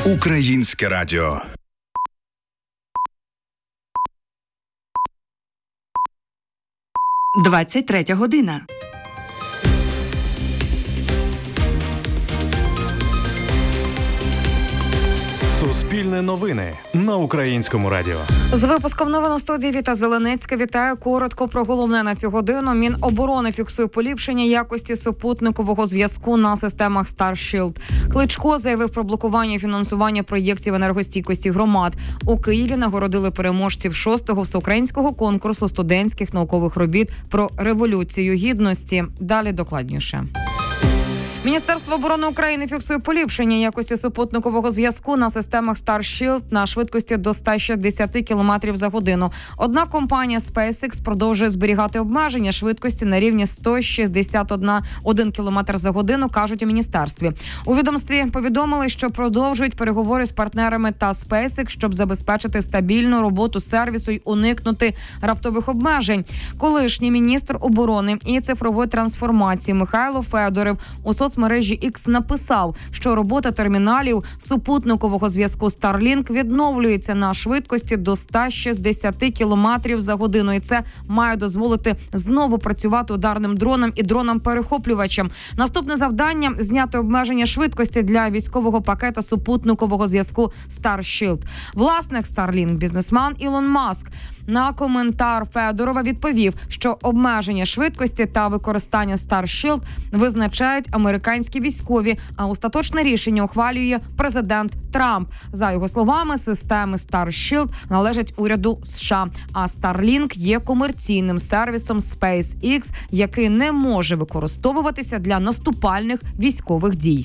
Українське радіо. «23 година». Суспільне новини на Українському радіо. З випуском новин у студії Віта Зеленецька. Вітаю. Коротко про головне на цю годину. Міноборони фіксує поліпшення якості супутникового зв'язку на системах Starship. Кличко заявив про блокування фінансування проєктів енергостійкості громад. У Києві нагородили переможців 6-го всеукраїнського конкурсу студентських наукових робіт про Революцію Гідності. Далі докладніше. Міністерство оборони України фіксує поліпшення якості супутникового зв'язку на системах Starship на швидкості до 160 км за годину. Однак компанія SpaceX продовжує зберігати обмеження швидкості на рівні 161 км за годину, кажуть у міністерстві. У відомстві повідомили, що продовжують переговори з партнерами та SpaceX, щоб забезпечити стабільну роботу сервісу й уникнути раптових обмежень. Колишній міністр оборони і цифрової трансформації Михайло Федоров у соцмережі X написав, що робота терміналів супутникового зв'язку Starlink відновлюється на швидкості до 160 км за годину. І це має дозволити знову працювати ударним дроном і дроном-перехоплювачем. Наступне завдання – зняти обмеження швидкості для військового пакета супутникового зв'язку Starship. Власник Starlink, бізнесмен Ілон Маск, на коментар Федорова відповів, що обмеження швидкості та використання Starship визначають американські військові, а остаточне рішення ухвалює президент Трамп. За його словами, системи Starship належать уряду США, а Starlink є комерційним сервісом SpaceX, який не може використовуватися для наступальних військових дій.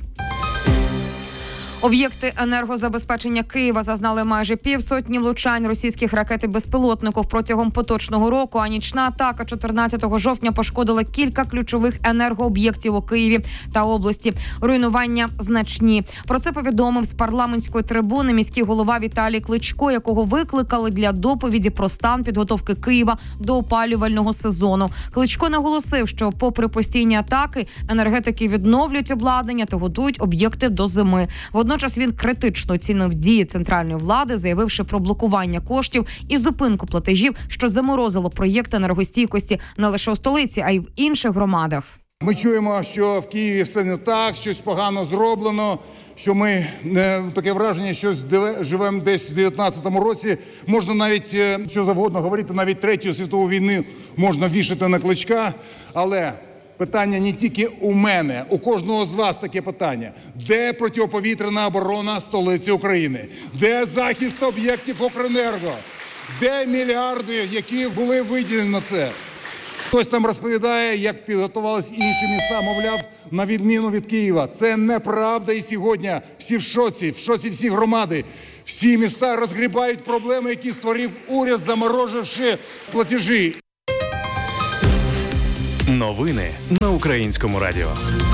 Об'єкти енергозабезпечення Києва зазнали майже півсотні влучань російських ракет і безпілотників протягом поточного року, а нічна атака 14 жовтня пошкодила кілька ключових енергооб'єктів у Києві та області. Руйнування значні. Про це повідомив з парламентської трибуни міський голова Віталій Кличко, якого викликали для доповіді про стан підготовки Києва до опалювального сезону. Кличко наголосив, що попри постійні атаки, енергетики відновлюють обладнання та готують об'єкти до зими. Водночас він критично оцінив дії центральної влади, заявивши про блокування коштів і зупинку платежів, що заморозило проєкт енергостійкості не лише у столиці, а й в інших громадах. Ми чуємо, що в Києві все не так, щось погано зроблено, що ми, таке враження, що живемо десь в 19-му році. Можна навіть, що завгодно говорити, навіть Третю світову війну можна вішати на Кличка, але питання не тільки у мене, у кожного з вас таке питання. Де протиповітряна оборона столиці України? Де захист об'єктів Укренерго? Де мільярди, які були виділені на це? Хтось там розповідає, як підготувались інші міста, мовляв, на відміну від Києва. Це неправда, і сьогодні всі в шоці всі громади. Всі міста розгрібають проблеми, які створив уряд, замороживши платежі. Новини на Українському радіо.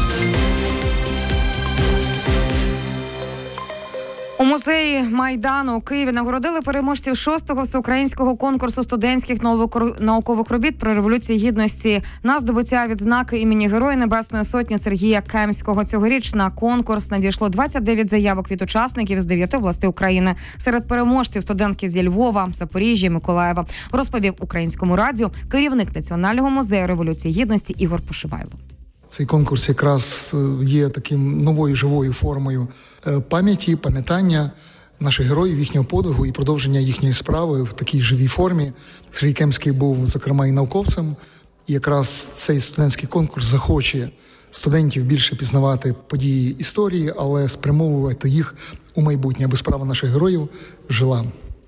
У музеї Майдану у Києві нагородили переможців 6-го всеукраїнського конкурсу студентських наукових робіт про Революцію Гідності на здобуття відзнаки імені Героя Небесної Сотні Сергія Кемського. Цьогоріч на конкурс надійшло 29 заявок від учасників з 9 областей України. Серед переможців студентки зі Львова, Запоріжжя і Миколаєва, розповів Українському радіо керівник Національного музею Революції Гідності Ігор Пошивайло. Цей конкурс якраз є таким новою живою формою пам'яті, пам'ятання наших героїв, їхнього подвигу і продовження їхньої справи в такій живій формі. Сергій Кемський був, зокрема, і науковцем. І якраз цей студентський конкурс захоче студентів більше пізнавати події історії, але спрямовувати їх у майбутнє, аби справа наших героїв жила.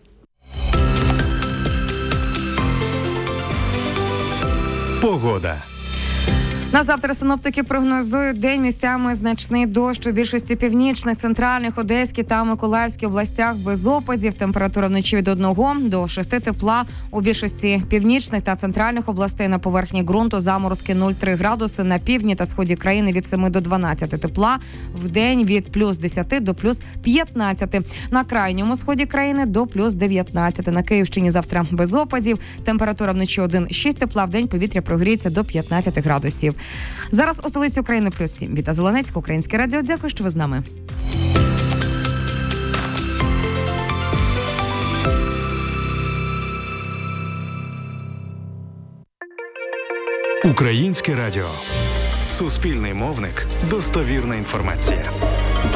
Погода. На завтра синоптики прогнозують день місцями значний дощ у більшості північних, центральних, Одеській та Миколаївській областях без опадів. Температура вночі від 1 до 6 тепла. У більшості північних та центральних областей на поверхні ґрунту заморозки 0,3 градуси. На півдні та сході країни від 7 до 12 тепла. В день від плюс 10 до плюс 15. На крайньому сході країни до плюс 19. На Київщині завтра без опадів. Температура вночі 1,6 тепла. В день повітря прогріється до 15 градусів. Зараз у столиці України плюс 7. Віта Зеленецька, Українське радіо. Дякую, що ви з нами. Українське радіо. Суспільний мовник. Достовірна інформація.